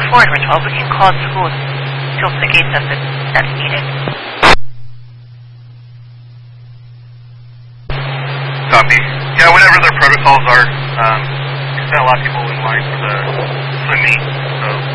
before number 12, we can call school to open the gates up if that's needed. Copy. Yeah, whatever their protocols are, a lot of people in line for the swim meet, so